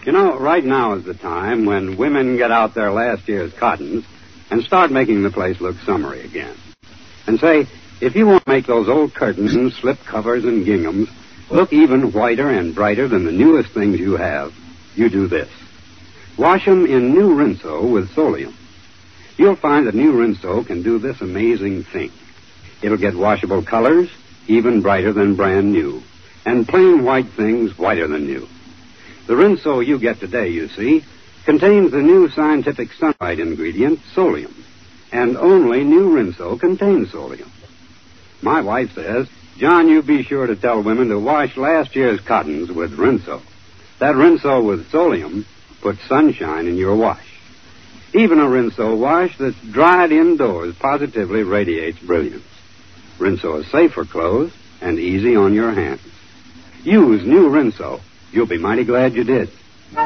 You know, right now is the time when women get out their last year's cottons and start making the place look summery again. And say, if you want to make those old curtains, slip covers, and ginghams look even whiter and brighter than the newest things you have, you do this. Wash them in new Rinso with Solium. You'll find that new Rinso can do this amazing thing. It'll get washable colors even brighter than brand new, and plain white things whiter than new. The Rinso you get today, you see, contains the new scientific sunlight ingredient, Solium. And only new Rinso contains Solium. My wife says, John, you be sure to tell women to wash last year's cottons with Rinso. That Rinso with Solium puts sunshine in your wash. Even a Rinso wash that's dried indoors positively radiates brilliance. Rinso is safe for clothes and easy on your hands. Use new Rinso. You'll be mighty glad you did.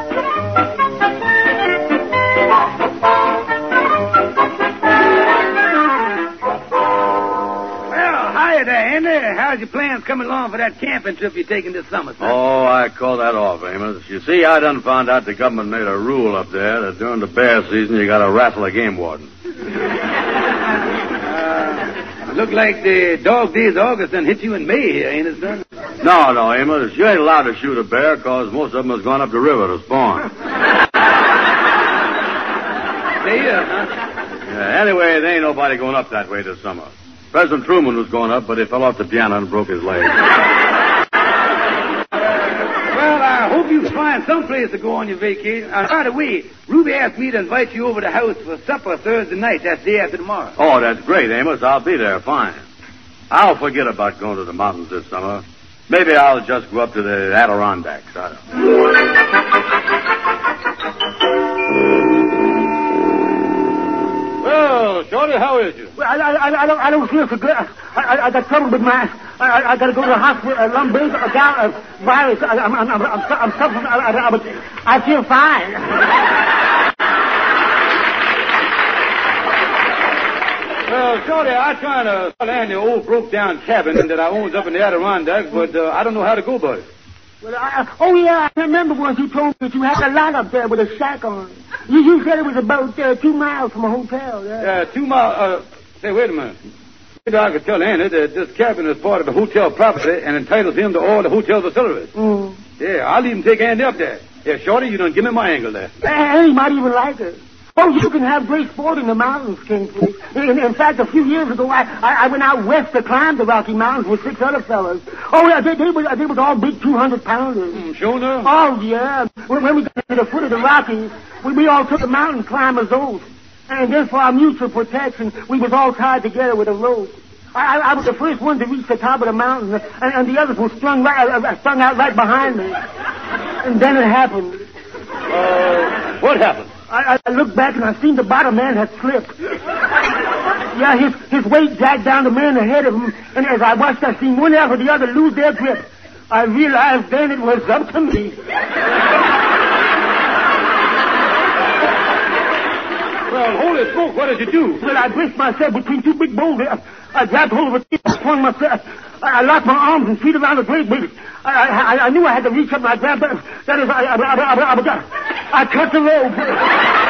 Hiya there, Andy. How's your plans coming along for that camping trip you're taking this summer, son? Oh, I call that off, Amos. You see, I done found out the government made a rule up there that during the bear season you gotta wrestle a game warden. Look like the dog days of August done hit you in May here, ain't it, son? No, Amos. You ain't allowed to shoot a bear because most of them has gone up the river to spawn. Anyway, there ain't nobody going up that way this summer. President Truman was going up, but he fell off the piano and broke his leg. Well, I hope you find some place to go on your vacation. By the way, Ruby asked me to invite you over to the house for supper Thursday night. That's the day after tomorrow. Oh, that's great, Amos. I'll be there. Fine. I'll forget about going to the mountains this summer. Maybe I'll just go up to the Adirondacks. I don't know. Well, Shorty, how is you? Well, I don't feel so good. I got trouble with my... I got to go to the hospital. Lumbago, virus. I'm suffering. I feel fine. Well, Shorty, I'm trying to land the old broke-down cabin that I owns up in the Adirondacks, but I don't know how to go about it. Well, I remember once you told me that you had a lot up there with a shack on. You said it was about 2 miles from a hotel. Yeah, 2 miles. Say, wait a minute. Maybe I could tell Andy that this cabin is part of the hotel property and entitles him to all the hotel facilities. Mm. Yeah, I'll even take Andy up there. Yeah, Shorty, you done give me my angle there. He might even like it. Oh, you can have great sport in the mountains, Kingsley. In fact, a few years ago, I went out west to climb the Rocky Mountains with 6 other fellas. Oh, yeah, they was all big 200-pounders. Sure enough? Oh, yeah. When we got to the foot of the Rockies, we all took a mountain climber's oath. And then for our mutual protection, we was all tied together with a rope. I was the first one to reach the top of the mountain, and the others were strung out right behind me. And then it happened. What happened? I looked back and I seen the bottom man had slipped. Yeah, his weight dragged down the man ahead of him, and as I watched, I seen one after the other lose their grip. I realized then it was up to me. Well, holy smoke, what did you do? Well, I braced myself between 2 big boulders. I grabbed hold of a tree, I swung myself. I locked my arms and feet around the great big. I knew I had to reach up and I grabbed that. That is, I cut the rope.